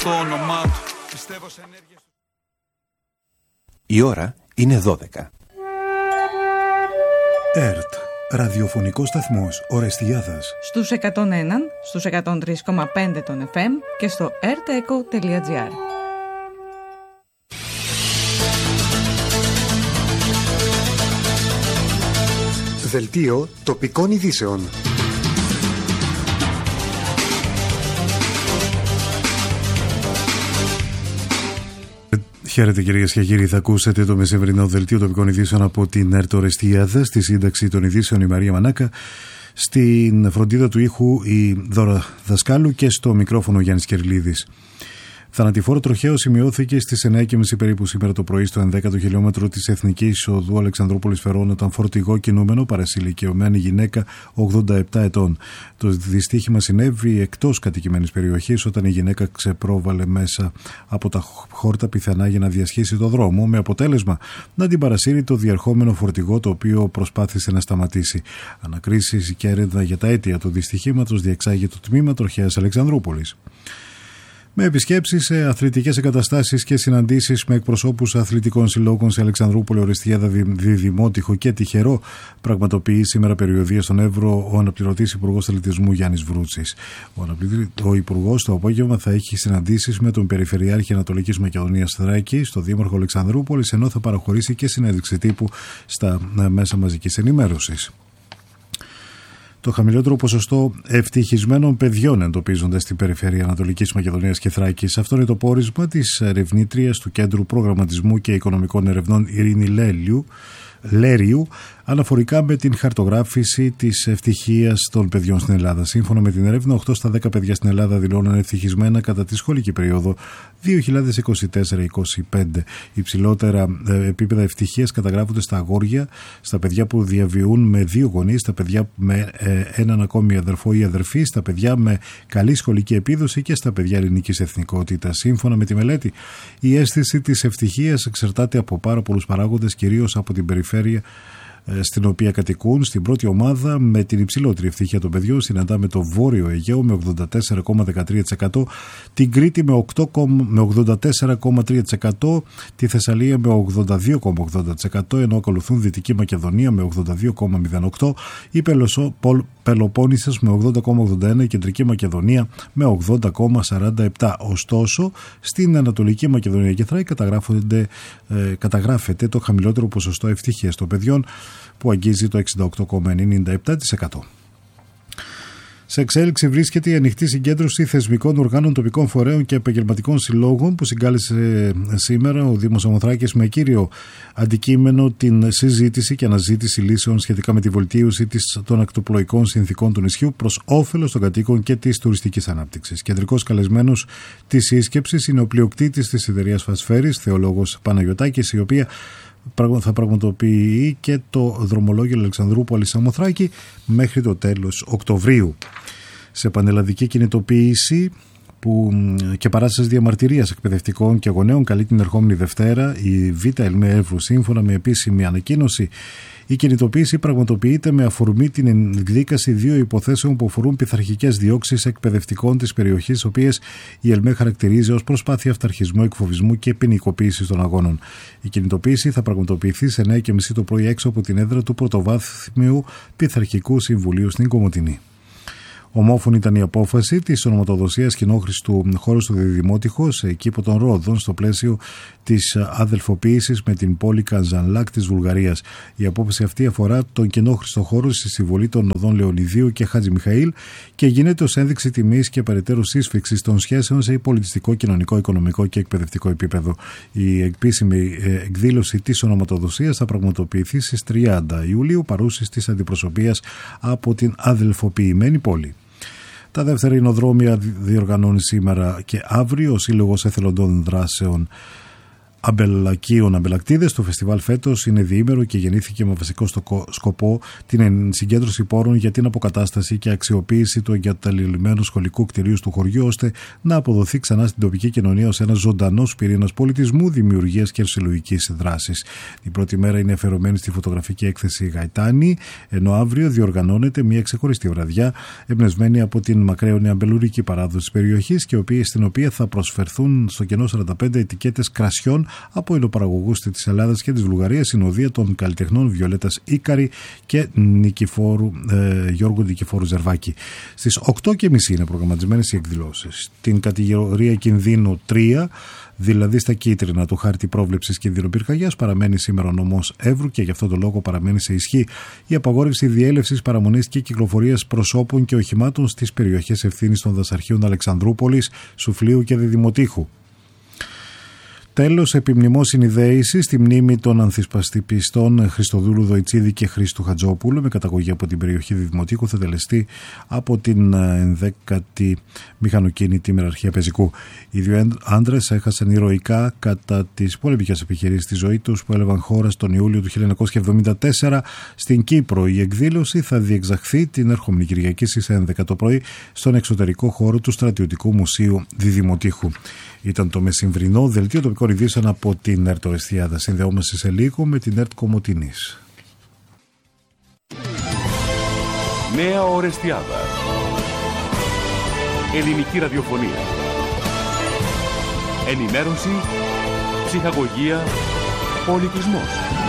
στο όνομά του. Πιστεύω σε ενέργειες... Η ώρα είναι 12. ΕΡΤ, ραδιοφωνικός σταθμός Ορεστιάδας. Στους 101, στους 103,5 των FM και στο rteco.gr. Δελτίο τοπικών ειδήσεων. Χαίρετε κυρίες και κύριοι, θα ακούσετε το μεσημερινό δελτίο τοπικών ειδήσεων από την ΕΡΤ Ορεστιάδα. Στη σύνταξη των ειδήσεων η Μαρία Μανάκα, στην φροντίδα του ήχου η Δώρα Δασκάλου και στο μικρόφωνο Γιάννης Κερλίδης. Θανατηφόρο τροχαίο σημειώθηκε στις 9.30 περίπου σήμερα το πρωί στο 11ο χιλιόμετρο της Εθνικής Οδού Αλεξανδρούπολης Φερών, όταν φορτηγό κινούμενο παρασυλλικιωμένη γυναίκα 87 ετών. Το δυστύχημα συνέβη εκτός κατοικημένης περιοχής, όταν η γυναίκα ξεπρόβαλε μέσα από τα χόρτα πιθανά για να διασχίσει το δρόμο, με αποτέλεσμα να την παρασύρει το διερχόμενο φορτηγό, το οποίο προσπάθησε να σταματήσει. Ανακρίσεις και έρευνα για τα αίτια του δυστυχήματος διεξάγει το τμήμα τροχαίας Αλεξανδρούπολης. Με επισκέψεις σε αθλητικές εγκαταστάσεις και συναντήσεις με εκπροσώπους αθλητικών συλλόγων σε Αλεξανδρούπολη, Ορεστιάδα, Δημότυχο και Τυχερό, πραγματοποιεί σήμερα περιοδεία στον Εύρο ο αναπληρωτής Υπουργός Αθλητισμού Γιάννης Βρούτσης. Ο Υπουργός το απόγευμα θα έχει συναντήσεις με τον Περιφερειάρχη Ανατολικής Μακεδονίας Θράκη, στο Δήμαρχο Αλεξανδρούπολης, ενώ θα παραχωρήσει και συνέντευξη τύπου στα μέσα μαζικής ενημέρωσης. Το χαμηλότερο ποσοστό ευτυχισμένων παιδιών εντοπίζονται στην περιφέρεια Ανατολικής Μακεδονίας και Θράκης. Αυτό είναι το πόρισμα της ερευνήτριας του Κέντρου Προγραμματισμού και Οικονομικών Ερευνών Ειρήνη Λέριου, αναφορικά με την χαρτογράφηση της ευτυχίας των παιδιών στην Ελλάδα. Σύμφωνα με την έρευνα, 8 στα 10 παιδιά στην Ελλάδα δηλώνουν ευτυχισμένα κατά τη σχολική περίοδο 2024-2025. Υψηλότερα επίπεδα ευτυχίας καταγράφονται στα αγόρια, στα παιδιά που διαβιούν με 2 γονείς, στα παιδιά με έναν ακόμη αδερφό ή αδερφή, στα παιδιά με καλή σχολική επίδοση και στα παιδιά ελληνικής εθνικότητας. Σύμφωνα με τη μελέτη, η αίσθηση της ευτυχίας εξαρτάται από πάρα πολλούς παράγοντες, κυρίως από την περιφέρεια στην οποία κατοικούν. Στην πρώτη ομάδα με την υψηλότερη ευτυχία των παιδιών συναντάμε το Βόρειο Αιγαίο με 84,13%, την Κρήτη με 84,3%, τη Θεσσαλία με 82,80%, ενώ ακολουθούν Δυτική Μακεδονία με 82,08%, η Πελοπόννησος με 80,81%, η Κεντρική Μακεδονία με 80,47%. Ωστόσο, στην Ανατολική Μακεδονία και Θράκη καταγράφεται το χαμηλότερο ποσοστό ευτυχίας των παιδιών, που αγγίζει το 68,97%. Σε εξέλιξη βρίσκεται η ανοιχτή συγκέντρωση θεσμικών οργάνων, τοπικών φορέων και επαγγελματικών συλλόγων, που συγκάλεσε σήμερα ο Δήμος Σαμοθράκης, με κύριο αντικείμενο την συζήτηση και αναζήτηση λύσεων σχετικά με τη βελτίωση των ακτοπλοϊκών συνθηκών του νησιού προς όφελος των κατοίκων και της τουριστικής ανάπτυξης. Κεντρικός καλεσμένος της σύσκεψης είναι ο πλειοκτήτης της εταιρείας Φασφαίρης, Θεολόγος Παναγιωτάκης, η οποία θα πραγματοποιεί και το δρομολόγιο Αλεξανδρούπολης Σαμοθράκη μέχρι το τέλος Οκτωβρίου. Σε πανελλαδική κινητοποίηση και παράσταση διαμαρτυρίας εκπαιδευτικών και γονέων καλεί την ερχόμενη Δευτέρα η Β' Ελμεύου. Σύμφωνα με επίσημη ανακοίνωση, η κινητοποίηση πραγματοποιείται με αφορμή την εκδίκαση 2 υποθέσεων που αφορούν πειθαρχικές διώξεις εκπαιδευτικών της περιοχής, τις οποίες η ΕΛΜΕ χαρακτηρίζει ως προσπάθεια αυταρχισμού, εκφοβισμού και ποινικοποίησης των αγώνων. Η κινητοποίηση θα πραγματοποιηθεί σε 9.30 το πρωί έξω από την έδρα του Πρωτοβάθμιου Πειθαρχικού Συμβουλίου στην Κομοτηνή. Ομόφωνη ήταν η απόφαση της ονοματοδοσίας κοινόχρηστου χώρου του Δημότυχο σε κήπο των Ρόδων, στο πλαίσιο της αδελφοποίησης με την πόλη Καζανλάκ της Βουλγαρίας. Η απόφαση αυτή αφορά τον κοινόχρηστο χώρο στη συμβολή των οδών Λεωνιδίου και Χάτζη Μιχαήλ και γίνεται ως ένδειξη τιμής και περαιτέρω σύσφυξης των σχέσεων σε πολιτιστικό, κοινωνικό, οικονομικό και εκπαιδευτικό επίπεδο. Η επίσημη εκδήλωση της ονοματοδοσίας θα πραγματοποιηθεί στις 30 Ιουλίου, παρούσης της αντιπροσωπείας από την αδελφοποιημένη πόλη. Τα δεύτερα ινοδρόμια διοργανώνει σήμερα και αύριο ο Σύλλογος Εθελοντών Δράσεων αμπελακίων αμπελακτίδες. Το φεστιβάλ φέτος είναι διήμερο και γεννήθηκε με βασικό σκοπό την συγκέντρωση πόρων για την αποκατάσταση και αξιοποίηση του εγκαταλειμμένου σχολικού κτηρίου του χωριού, ώστε να αποδοθεί ξανά στην τοπική κοινωνία ως ένας ζωντανός πυρήνας πολιτισμού, δημιουργίας και συλλογικής δράσης. Η πρώτη μέρα είναι αφιερωμένη στη φωτογραφική έκθεση Γαϊτάνη, ενώ αύριο διοργανώνεται μια ξεχωριστή βραδιά εμπνευσμένη από την μακραίωνη αμπελουρική παράδοση της περιοχής και στην οποία θα προσφερθούν στο κενό 45 ετικέτες κρασιών από υλοπαραγωγούς της Ελλάδας και της Βουλγαρίας, συνοδεία των καλλιτεχνών Βιολέτας Ίκαρη και Γιώργου Νικηφόρου Ζερβάκη. Στις 8.30 είναι προγραμματισμένες οι εκδηλώσεις. Την κατηγορία κινδύνου 3, δηλαδή στα κίτρινα του χάρτη πρόβλεψης κινδυνοπυρκαγιάς, παραμένει σήμερα ο νόμος Εύρου και γι' αυτό το λόγο παραμένει σε ισχύ η απαγόρευση διέλευσης, παραμονής και κυκλοφορίας προσώπων και οχημάτων στις περιοχές ευθύνης των δασαρχείων Αλεξανδρούπολης, Σουφλίου και Διδημοτήχου. Τέλος, επιμνημόσυνη δέηση στη μνήμη των ανθισπαστηπιστών Χριστοδούλου Δοϊτσίδη και Χρήστου Χατζόπουλου, με καταγωγή από την περιοχή Διδημοτήχου, θα τελεστεί από την 11η μηχανοκίνητη μεραρχία Πεζικού. Οι δύο άντρες έχασαν ηρωικά κατά τις πολεμικές επιχειρήσεις της ζωής τους που έλαβαν χώρα στον Ιούλιο του 1974 στην Κύπρο. Η εκδήλωση θα διεξαχθεί την ερχόμενη Κυριακή στις 11 το πρωί στον εξωτερικό χώρο του Στρατιωτικού Μουσείου Διδημοτήχου. Ήταν το μεσημβρινό δελτίο τοπικών ειδήσεων από την ΕΡΤ Ορεστιάδα. Συνδεόμαστε σε λίγο με την ΕΡΤ Κομοτηνής. Νέα Ορεστιάδα. Ελληνική ραδιοφωνία. Ενημέρωση, ψυχαγωγία, πολιτισμός.